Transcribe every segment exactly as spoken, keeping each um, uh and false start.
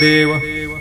देव.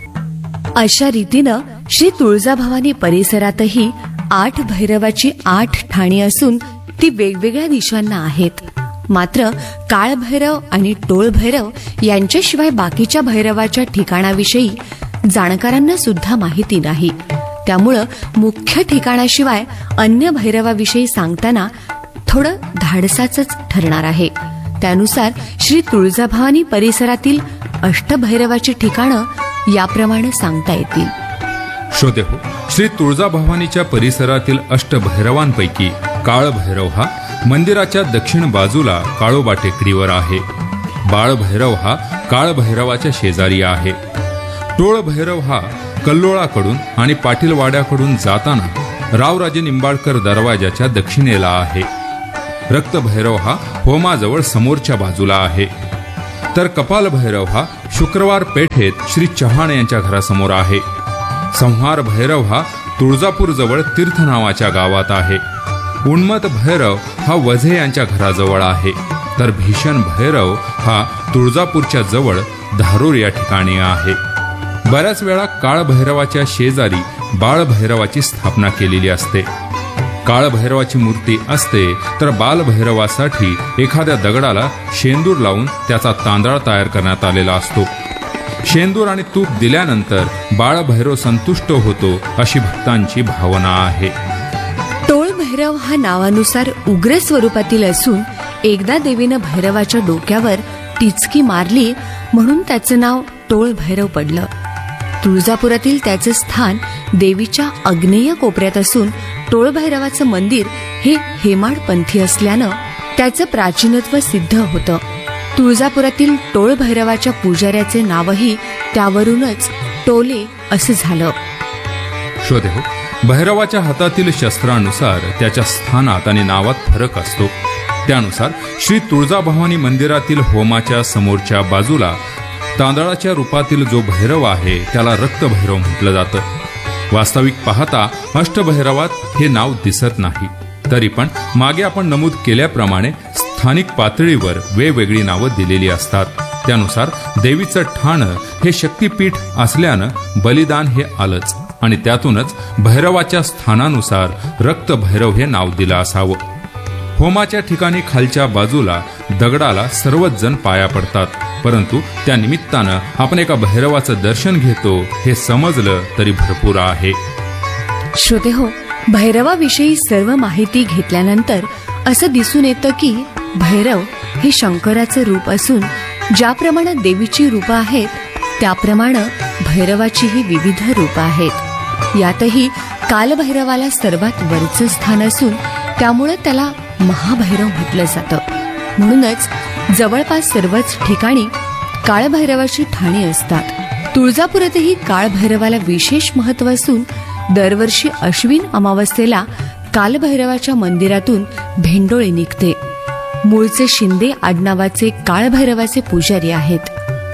अशा रीतीनं श्री तुळजाभवानी परिसरातही आठ भैरवाची आठ ठाणी असून ती वेगवेगळ्या दिशांना आहेत. मात्र काळभैरव आणि टोळभैरव यांच्याशिवाय बाकीच्या भैरवाच्या ठिकाणाविषयी जाणकारांना सुद्धा माहिती नाही. त्यामुळं मुख्य ठिकाणाशिवाय अन्य भैरवाविषयी सांगताना थोडं धाडसाचंच ठरणार आहे. त्यानुसार श्री तुळजाभवानी परिसरातील अष्टभैरवाची ठिकाणं याप्रमाणे सांगता येतील. श्रोते हो, श्री तुळजाभवानीच्या परिसरातील अष्टभैरवांपैकी काळभैरव हा मंदिराच्या दक्षिण बाजूला काळोबा टेकडीवर आहे. बाळभैरव हा काळभैरवाच्या शेजारी आहे. टोळभैरव हा कल्लोळाकडून आणि पाटीलवाड्याकडून जाताना रावराजे निंबाळकर दरवाजाच्या दक्षिणेला आहे. रक्तभैरव हा होमाजवळ समोरच्या बाजूला आहे. तर कपालभैरव हा शुक्रवार पेठेत श्री चव्हाण यांच्या घरासमोर आहे. संहार भैरव हा तुळजापूर जवळ तीर्थ नावाच्या गावात आहे. उन्मत भैरव हा वझे यांच्या घराजवळ आहे. तर भीषण भैरव हा तुळजापूरच्या जवळ धारूर या ठिकाणी आहे. बऱ्याच वेळा काळभैरवाच्या शेजारी बाळभैरवाची स्थापना केलेली असते. काळभैरवाची मूर्ती असते तर बालभैरवासाठी एखाद्या दगडाला शेंदूर लावून त्याचा तांदळा तयार करण्यात आलेला असतो. शेंदूर आणि तूप दिल्यानंतर बाळभैरव संतुष्ट होतो अशी भक्तांची भावना आहे. टोळभैरव हा नावानुसार उग्र स्वरूपातील असून एकदा देवीनं भैरवाच्या डोक्यावर टिचकी मारली म्हणून त्याचं नाव टोळभैरव पडलं. तुळजापुरातील त्याचं स्थान देवीच्या आग्नेय कोपऱ्यात असून टोळभैरवाचं मंदिर हे हेमाडपंथी असल्यानं त्याचं प्राचीनत्व सिद्ध होतं. तुळजापुरातील टोळभैरवाच्या पुजाऱ्याचे नावही त्यावरूनच टोले असं झालं. श्रोते हो, भैरवाच्या हातातील शस्त्रानुसार त्याच्या स्थानात आणि नावात फरक असतो. त्यानुसार श्री तुळजाभवानी मंदिरातील होमाच्या समोरच्या बाजूला तांदळाच्या रूपातील जो भैरव आहे त्याला रक्तभैरव म्हटलं जातं. वास्तविक पाहता अष्टभैरवात हे नाव दिसत नाही. तरी पण मागे आपण नमूद केल्याप्रमाणे स्थानिक पातळीवर वेगवेगळी नावं दिलेली असतात. त्यानुसार देवीचं ठाण हे शक्तीपीठ असल्यानं बलिदान हे आलंच आणि त्यातूनच भैरवाच्या स्थानानुसार रक्तभैरव हे नाव दिलं असावं. होमाच्या ठिकाणी खालच्या बाजूला दगडाला सर्वच जण पाया पडतात. परंतु त्या निमित्तानं आपण एका भैरवाचं दर्शन घेतो हे समजलं तरी भरपूर आहे. श्रोते हो, भैरवाविषयी सर्व माहिती घेतल्यानंतर असं दिसून येतं की भैरव हे शंकराचं रूप असून ज्याप्रमाणे देवीची रूपं आहेत त्याप्रमाणे भैरवाचीही विविध रूपं आहेत. यातही कालभैरवाला सर्वात वरचं स्थान असून त्यामुळे त्याला महाभैरव म्हटलं जातं. म्हणूनच जवळपास सर्वच ठिकाणी काळभैरवाची ठाणी असतात. तुळजापुरातही काळभैरवाला विशेष महत्त्व असून दरवर्षी अश्विन अमावस्येला कालभैरवाच्या मंदिरातून भेंडोळी निघते. मूळचे शिंदे आडनावाचे काळभैरवाचे पुजारी आहेत.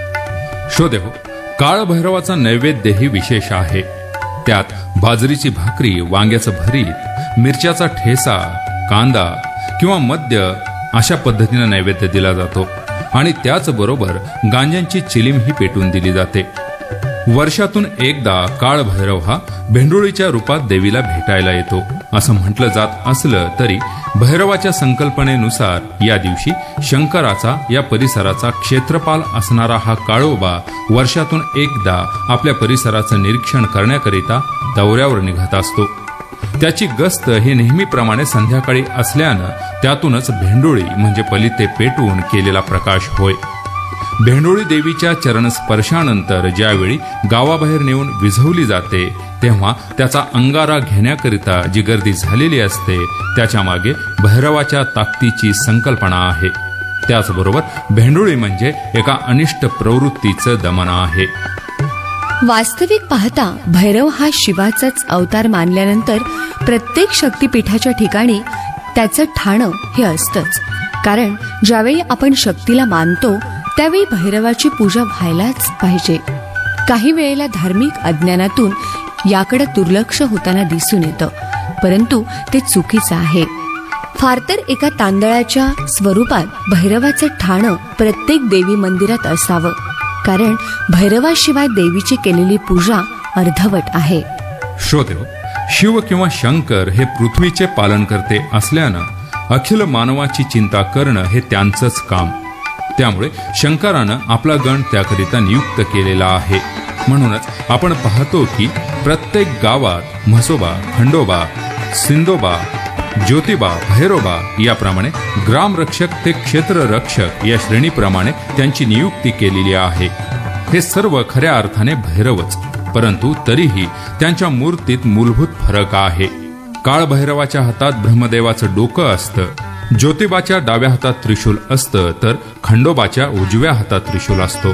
श्रोते हो, काळभैरवाचा नैवेद्यही विशेष आहे. त्यात बाजरीची भाकरी, वांग्याचं भरीत, मिरच्याचा ठेसा, कांदा किंवा मद्य अशा पद्धतीने नैवेद्य दिला जातो आणि त्याचबरोबर गांजांची चिलीम ही पेटून दिली जाते. वर्षातून एकदा काळभैरव हा भेंडोळीच्या रूपात देवीला भेटायला येतो असं म्हटलं जात असलं तरी भैरवाच्या संकल्पनेनुसार या दिवशी शंकराचा या परिसराचा क्षेत्रपाल असणारा हा काळोबा वर्षातून एकदा आपल्या परिसराचं निरीक्षण करण्याकरिता दौऱ्यावर निघत असतो. त्याची गस्त हे नेहमीप्रमाणे संध्याकाळी असल्यानं त्यातूनच भेंडोळी म्हणजे पलिते पेटवून केलेला प्रकाश होय. भेंडोळी देवीच्या चरणस्पर्शानंतर ज्यावेळी गावाबाहेर नेऊन विझवली जाते तेव्हा त्याचा अंगारा घेण्याकरिता जी गर्दी झालेली असते त्याच्या मागे भैरवाच्या ताकदीची संकल्पना आहे. त्याचबरोबर भेंडोळी म्हणजे एका अनिष्ट प्रवृत्तीचं दमन आहे. वास्तविक पाहता भैरव हा शिवाचाच अवतार मानल्यानंतर प्रत्येक शक्तिपीठाच्या ठिकाणी त्याचं ठाणं हे असतंच. कारण ज्यावेळी आपण शक्तीला मानतो त्यावेळी भैरवाची पूजा व्हायलाच पाहिजे. काही वेळेला धार्मिक अज्ञानातून याकडे दुर्लक्ष होताना दिसून येतं, परंतु ते चुकीचं आहे. फार तर एका तांदळाच्या स्वरूपात भैरवाचं ठाणं प्रत्येक देवी मंदिरात असावं. कारण भैरवाशिवाय देवीची केलेली पूजा अर्धवट आहे. श्रोतेहो, शिव किंवा शंकर हे पृथ्वीचे पालनकर्ते असल्यानं अखिल मानवाची चिंता करणं हे त्यांचंच काम. त्यामुळे शंकरानं आपला गण त्याकरिता नियुक्त केलेला आहे. म्हणूनच आपण पाहतो की प्रत्येक गावात म्हसोबा, खंडोबा, सिंदोबा, ज्योतिबा, भैरोबा याप्रमाणे ग्रामरक्षक ते क्षेत्ररक्षक या श्रेणीप्रमाणे त्यांची नियुक्ती केलेली आहे. हे सर्व खऱ्या अर्थाने भैरवच, परंतु तरीही त्यांच्या मूर्तीत मूलभूत फरक आहे. काळभैरवाच्या हातात ब्रह्मदेवाचं डोकं असतं, ज्योतिबाच्या डाव्या हातात त्रिशूल असतं, तर खंडोबाच्या उजव्या हातात त्रिशूल असतो.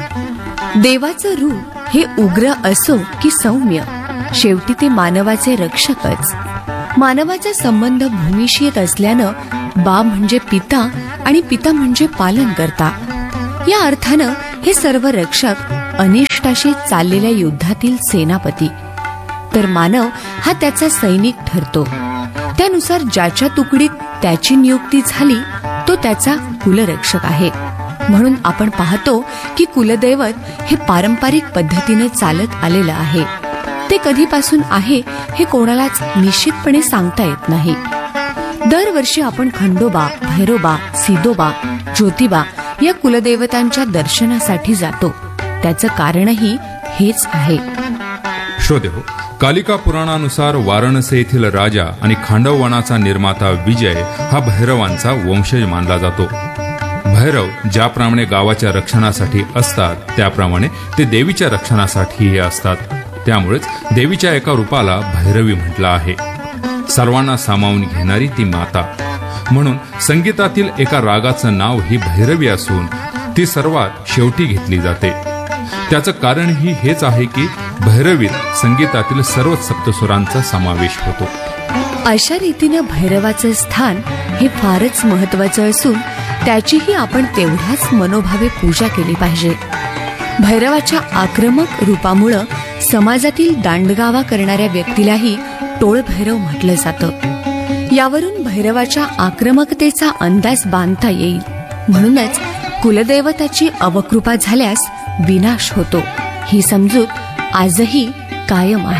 देवाचं रूप हे उग्र असो की सौम्य, शेवटी ते मानवाचे रक्षकच. मानवाचा संबंध भूमीशी येत असल्यानं बा म्हणजे पिता आणि पिता म्हणजे पालन करता. या अर्थानं हे सर्व रक्षक अनिष्टाशी चाललेल्या युद्धातील सेनापती, तर मानव हा त्याचा सैनिक ठरतो. त्यानुसार ज्याच्या तुकडीत त्याची नियुक्ती झाली तो त्याचा कुलरक्षक आहे. म्हणून आपण पाहतो की कुलदैवत हे पारंपरिक पद्धतीने चालत आलेलं आहे. ते कधीपासून आहे हे कोणालाच निश्चितपणे सांगता येत नाही. दरवर्षी आपण खंडोबा, भैरोबा, सिदोबा, ज्योतिबा या कुलदेवतांच्या दर्शनासाठी जातो. त्याचं कारणही हेच आहे. श्रोतेहो, कालिका पुराणानुसार वाराणसी येथील राजा आणि खांडववनाचा निर्माता विजय हा भैरवांचा वंशज मानला जातो. भैरव ज्याप्रमाणे गावाच्या रक्षणासाठी असतात त्याप्रमाणे ते देवीच्या रक्षणासाठीही असतात. त्यामुळेच देवीच्या एका रूपाला भैरवी म्हटलं आहे. सर्वांना सामावून घेणारी ती माता. म्हणून संगीतातील एका रागाचं नाव ही भैरवी असून ती सर्वात शेवटी घेतली जाते. त्याचं कारणही हेच आहे की भैरवीत संगीतातील सर्व सप्तस्वरांचा समावेश होतो. अशा रीतीनं भैरवाचं स्थान हे फारच महत्वाचं असून त्याचीही आपण तेवढ्याच मनोभावे पूजा केली पाहिजे. भैरवाच्या आक्रमक रूपामुळं समाजातील दांडगावा करणाऱ्या व्यक्तीलाही टोळ भैरव म्हटलं जातं. यावरून भैरवाच्या आक्रमकतेचा अंदाज बांधता येईल. म्हणूनच कुलदैवताची अवकृपा झाल्यास विनाश होतो ही समजूत आजही कायम आहे.